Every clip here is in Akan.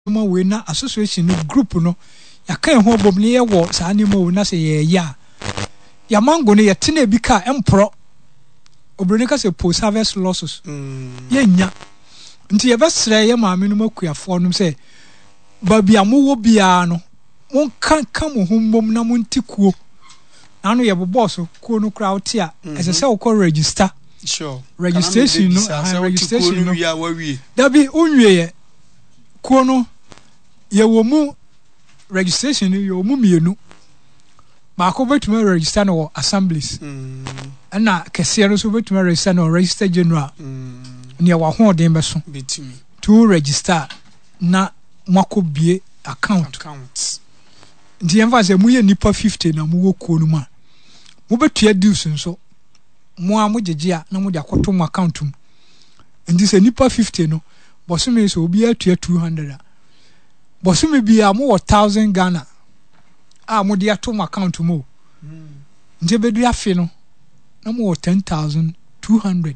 ma we na association no group no ya kan ho bom ne ye wo saa ne ma we na se ye ya ya mango ne ye tena bi ka empro obrone ka se post harvest losses ye nya nti ye besre ye maame no makuafo no se ba bia mo wo bia no mon kan mo humbom na mon tikuo anu ye boss kuo no kra otia ese se wo register sure registration no registration no da bi onwie ye kuo no ye wo mu registration ye wo mu mienu ma ko betuma register no assemblies na kese no so betuma register no register general ne wa ho den beso betumi to register na mwako bie account ndi yemfa se mu ye nipa 50 na mu wo kuo no ma mu betua dues nso mu a mu gege na mu de akoto mu account mu ndi se nipa 50 no bosome so obi atua 200 bosome bia mu 1000 Ghana a mu de ato mu account mu ndi bedu afi no na mu 10,200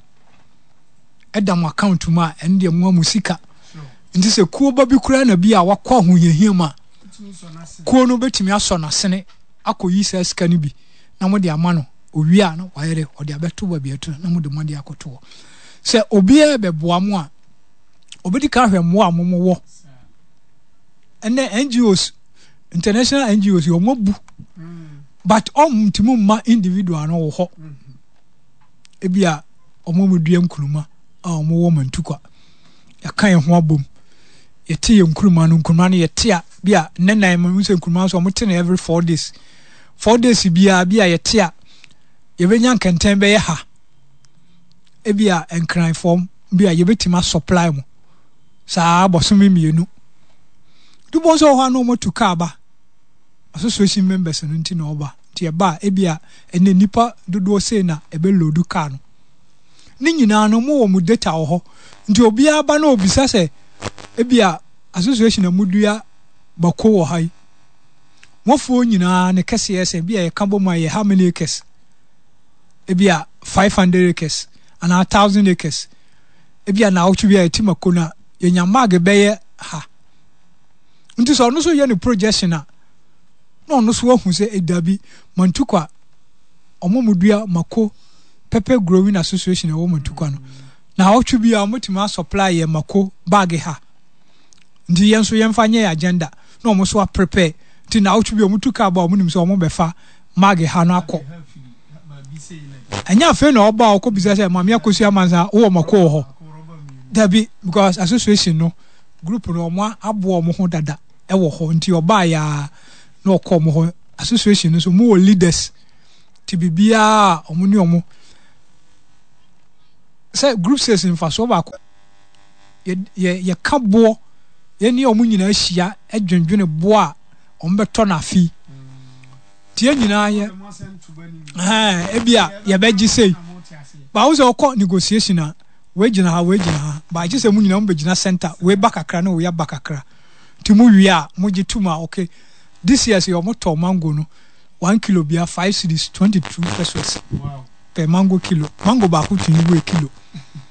eda mu account mu a ende mu amusika ndi se kuo ba bi kura na bi a wakwa ho yehia ma kuo no betimi aso na sene akoyi sa sika ni bi na mo de ama no owi a na wayere o de abeto ba bi eto na mo de mo de akoto se obi e beboa mo a obedi ka hwe mo a mo wo ene NGOs international NGOs yo mo bu but timu ma individual no wo ho ebia omo modua nkuruma a omo wo mantukwa ya kan ho abom yete nkuruma no yete a bia nenan mu se nkuruma so omote na every 4 days 4 days bia yete a yebenya nkenten be ye ha ebia enkran form bia yebetima supply mu saa bosome mienu du bonso ho no motuka ba association members no nti na oba ti eba ebia ene nipa dodo se na ebe lodu ka no ni nyina no mo wo mu data ho nti obi aba na obisa se ebia association amudua bako wo hai wofo nyina ne kese ese bia ye kabo ma ye how many acres ebia 500 acres and 1000 acres ebia na otu bia etima kona ye nyamage beye ha nti so no so ye ne projection a no so wahu se edabi mantukwa omomudua mako pepper growing association e wo mantukwa no na otu bia motima supply ye mako bag ha ndi yenso yemfa nye agenda na omo so prepare ti na otu bia mutuka ba omo nim so omo befa mage ha no akọ anya fe na oba okobisa se mama yakosi amanza wo mako ho dabi because association no group no omo abo omo ho dada e wo ho nti oba ya na okomo ho association no so mo leaders ti bibia omo ni omo say group says in fa so ba ko ye kabo ye ni omo nyina ahia adwendwene bo a omo beto na afi tie nyina ye ebia ye beji sei ba wo so ko negotiation a we gina ha ba ji se mu nyina mo begina center we bakakra na we ya bakakra ti mu wi a mo ji tuma okay this year your motor mango no 1 kilo bia 5 cedis 22 pesos wow per mango kilo mango ba ko tuni we kilo